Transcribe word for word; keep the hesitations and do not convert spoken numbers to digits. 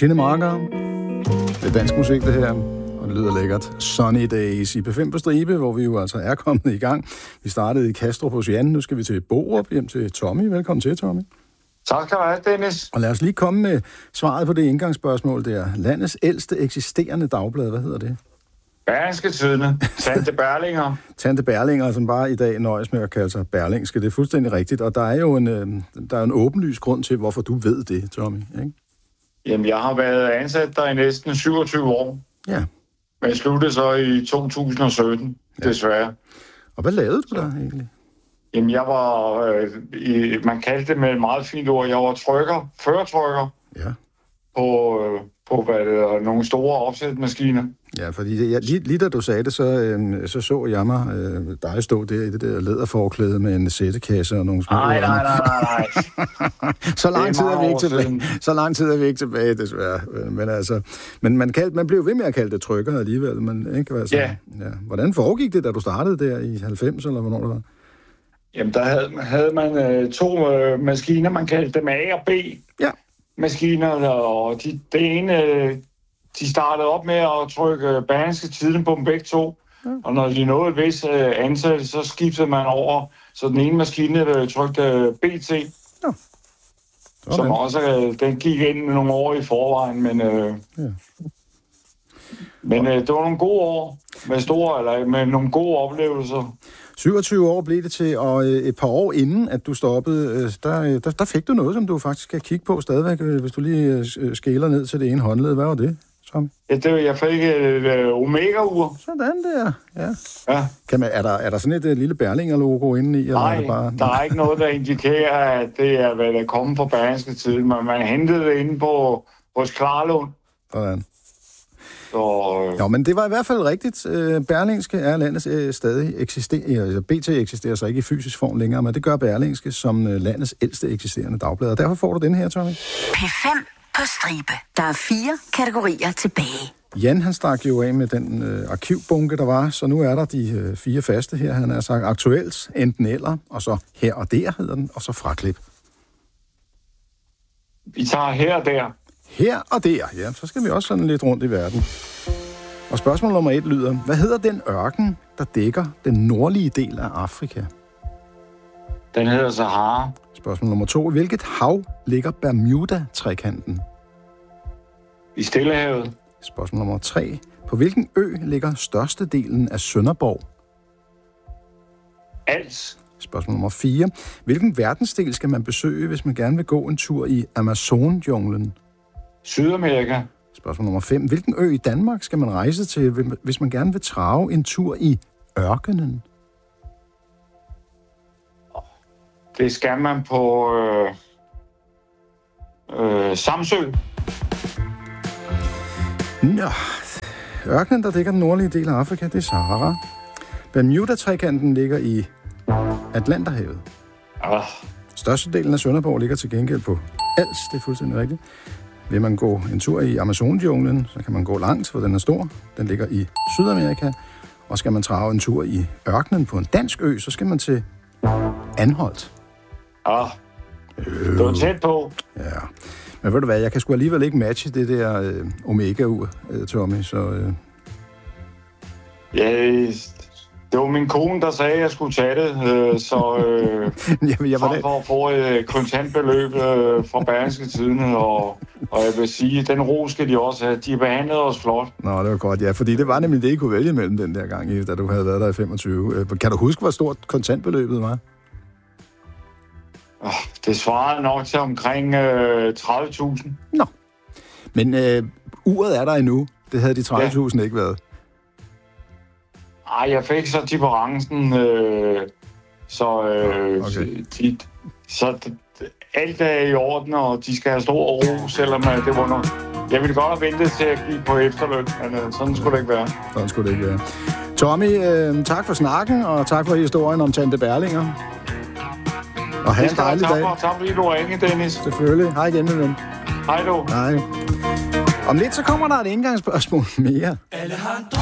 Tine Marker. Det er dansk musik, det her. Og det lyder lækkert. Sunny Days i P fem på stribe, hvor vi jo altså er kommet i gang. Vi startede i Kastrup hos Jan. Nu skal vi til Borup, hjem til Tommy. Velkommen til, Tommy. Tak skal du have, Dennis. Og lad os lige komme med svaret på det indgangsspørgsmål der. Landets ældste eksisterende dagblad, hvad hedder det? Berlingske Tidende. Tante Berlinger. Tante Berlinger, som bare i dag nøjes med at kalde sig Berlingske. Det er fuldstændig rigtigt. Og der er jo en, der er en åbenlys grund til, hvorfor du ved det, Tommy. Ikke? Jamen, jeg har været ansat der i næsten syvogtyve år. Ja. Men jeg sluttede så i to tusind og sytten, ja. Desværre. Og hvad lavede du der egentlig? Jamen, jeg var, øh, i, man kaldte det med et meget fint ord, jeg var trykker, førtrykker ja. på, øh, på hvad det er, nogle store opsætmaskiner. Ja, fordi jeg, lige, lige da du sagde det, så øh, så, så jeg mig øh, dig stå der i det der læderforklæde med en sættekasse og nogle små... Nej, nej, nej, nej, nej. så, lang tid er vi ikke tilbage. så lang tid er vi ikke tilbage, desværre. Men, altså, men man, kaldte, man blev ved med at kalde det trykker alligevel. Men, ikke, altså, ja. Ja. Hvordan foregik det, da du startede der i halvfems, eller hvornår det var? Jamen, der havde, havde man øh, to øh, maskiner, man kaldte dem A og B. Ja. Maskiner, og de, det ene, de startede op med at trykke Berlingske Tidende på dem begge to, ja. Og når de nåede et vis uh, antal, så skiftede man over, så den ene maskine uh, trykte B T, ja. Som også, uh, den gik ind nogle år i forvejen, men, uh, ja. men uh, det var nogle gode år, med store, eller med nogle gode oplevelser. syvogtyve år blev det til, og et par år inden, at du stoppede, der, der, der fik du noget, som du faktisk kan kigge på stadigvæk, hvis du lige skæler ned til det ene håndled. Hvad var det, Tom? Ja, det var, jeg fik et uh, Omega-ur. Sådan der, ja. ja. Kan man, er, der, er der sådan et, et lille Berlinger-logo inde i? Eller Nej, er det bare... der er ikke noget, der indikerer, at det er, hvad der kommer fra Berlingske Tidende, men man hentede det inde på, hos Klarlund. Sådan. Så, øh... Jo, men det var i hvert fald rigtigt. Berlingske er landets øh, stadig eksisterer. B T eksisterer så ikke i fysisk form længere, men det gør Berlingske som øh, landets ældste eksisterende dagblad. Og derfor får du den her, Tommy. P fem på stribe. Der er fire kategorier tilbage. Jan, han stak jo af med den øh, arkivbunke, der var, så nu er der de øh, fire faste her. Han har sagt aktuelt, enten eller, og så her og der hedder den, og så fraklip. Vi tager her og der. Her og der, ja, så skal vi også sådan lidt rundt i verden. Og spørgsmål nummer et lyder, hvad hedder den ørken, der dækker den nordlige del af Afrika? Den hedder Sahara. Spørgsmål nummer to, i hvilket hav ligger Bermuda-trekanten? I Stillehavet. Spørgsmål nummer tre, på hvilken ø ligger størstedelen af Sønderborg? Als. Spørgsmål nummer fire, hvilken verdensdel skal man besøge, hvis man gerne vil gå en tur i Amazon-junglen? Sydamerika. Spørgsmål nummer fem. Hvilken ø i Danmark skal man rejse til, hvis man gerne vil trave en tur i ørkenen? Det skal man på øh, øh, Samsø. Nå, ørkenen, der dækker den nordlige del af Afrika, det er Sahara. Bermuda-trekanten ligger i Atlanterhavet. Ah. Størstedelen af Sønderborg ligger til gengæld på Als, det er fuldstændig rigtigt. Vil man gå en tur i Amazon-junglen, så kan man gå langt, for den er stor. Den ligger i Sydamerika. Og skal man trave en tur i ørkenen på en dansk ø, så skal man til Anholt. Ah, øh. det var tæt på. Ja, men ved du hvad, jeg kan sgu alligevel ikke matche det der øh, Omega-ur, øh, Tommy, så... Øh... Ja, det var min kone, der sagde, at jeg skulle tage det, øh, så øh, Jamen, jeg var frem for at få et kontantbeløb øh, fra Berlingske Tidende, og, og jeg vil sige, at den ro skal de også have. De behandlede os flot. Nå, det var godt, ja, fordi det var nemlig det, I kunne vælge mellem den der gang, da du havde været der i femogtyve. Kan du huske, hvor stort kontantbeløbet var? Det svarede nok til omkring øh, tredive tusind. Nå, men øh, uret er der endnu. Det havde de tredive tusind ja. Ikke været. Ej, jeg fik så differencen, øh, så, øh, okay. de, så alt er i orden, og de skal have stor ro, selvom det var noget. Jeg ville godt have ventet til at give på efterløn, men øh, sådan skulle det ikke være. Sådan skulle det ikke være. Tommy, øh, tak for snakken, og tak for historien om Tante Berlinger. Og have en dejlig dag. Tak fordi du ringede, Dennis. Selvfølgelig. Hej igen med den. Hej du. Hej. Om lidt så kommer der et indgangsspørgsmål mere.